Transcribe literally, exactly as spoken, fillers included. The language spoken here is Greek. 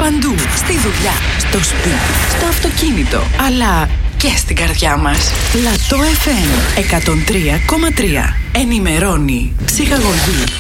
Παντού, στη δουλειά, στο σπίτι, στο αυτοκίνητο, αλλά και στην καρδιά μας. Λατό εφ εμ εκατόν τρία κόμμα τρία. Ενημερώνει, ψυχαγωγεί,